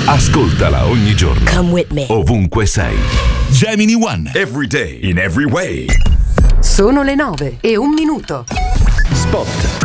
Ascoltala ogni giorno. Come with me. Ovunque sei. Gemini One. Every day, in every way. Sono le 9:01. Spot.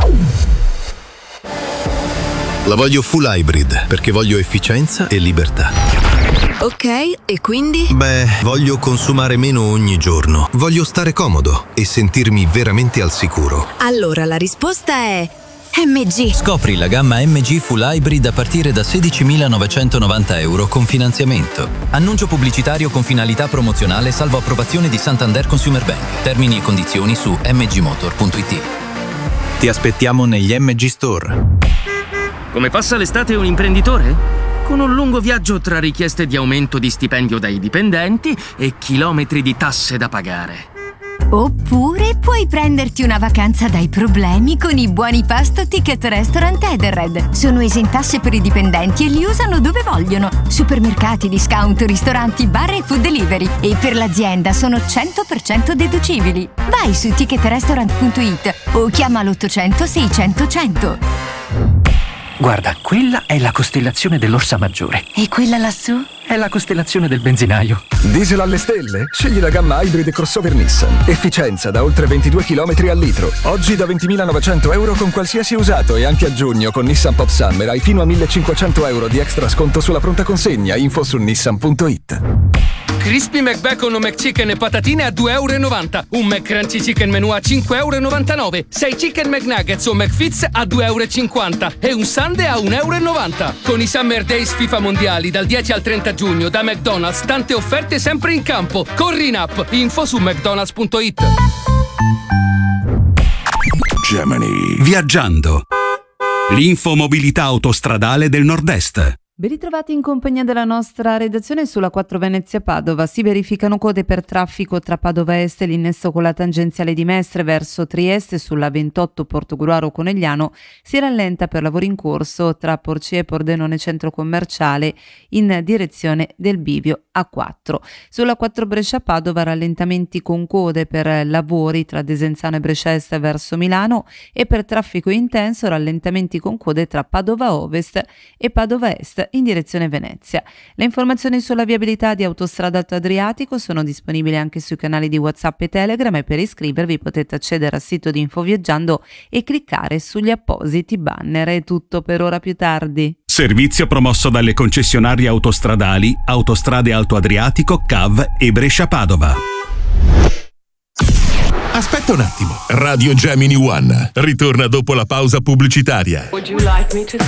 La voglio full hybrid perché voglio efficienza e libertà. Ok, e quindi? Beh, voglio consumare meno ogni giorno. Voglio stare comodo e sentirmi veramente al sicuro. Allora la risposta è MG. Scopri la gamma MG Full Hybrid a partire da €16.990 con finanziamento. Annuncio pubblicitario con finalità promozionale salvo approvazione di Santander Consumer Bank. Termini e condizioni su mgmotor.it. Ti aspettiamo negli MG Store. Come passa l'estate un imprenditore? Con un lungo viaggio tra richieste di aumento di stipendio dai dipendenti e chilometri di tasse da pagare. Oppure puoi prenderti una vacanza dai problemi con i buoni pasto Ticket Restaurant Edenred. Sono esentasse per i dipendenti e li usano dove vogliono. Supermercati, discount, ristoranti, bar e food delivery. E per l'azienda sono 100% deducibili. Vai su ticketrestaurant.it o chiama l'800 600 100. Guarda, quella è la costellazione dell'Orsa Maggiore. E quella lassù? È la costellazione del benzinaio. Diesel alle stelle? Scegli la gamma hybrid crossover Nissan. Efficienza da oltre 22 km al litro. Oggi da €20.900 con qualsiasi usato e anche a giugno con Nissan Pop Summer hai fino a €1.500 di extra sconto sulla pronta consegna. Info su nissan.it. Crispy McBacon o McChicken e patatine a €2,90. Un McCrunchy Chicken Menù a €5,99. 6 Chicken McNuggets o McFits a €2,50. E un sundae a €1,90. Con i Summer Days FIFA Mondiali dal 10 al 30 giugno da McDonald's, tante offerte sempre in campo. Corri in app. Info su mcdonalds.it. Gemini. Viaggiando. L'infomobilità autostradale del Nord-Est. Ben ritrovati in compagnia della nostra redazione sulla 4 Venezia-Padova. Si verificano code per traffico tra Padova Est e l'innesto con la tangenziale di Mestre verso Trieste sulla 28 Portogruaro Conegliano. Si rallenta per lavori in corso tra Porcia e Pordenone Centro Commerciale in direzione del bivio A4. Sulla 4 Brescia-Padova rallentamenti con code per lavori tra Desenzano e Brescia Est verso Milano e per traffico intenso rallentamenti con code tra Padova Ovest e Padova Est in direzione Venezia. Le informazioni sulla viabilità di Autostrada Alto Adriatico sono disponibili anche sui canali di WhatsApp e Telegram e per iscrivervi potete accedere al sito di Infoviaggiando e cliccare sugli appositi banner. È tutto per ora, più tardi. Servizio promosso dalle concessionarie autostradali Autostrade Alto Adriatico, CAV e Brescia-Padova. Aspetta un attimo. Radio Gemini One ritorna dopo la pausa pubblicitaria.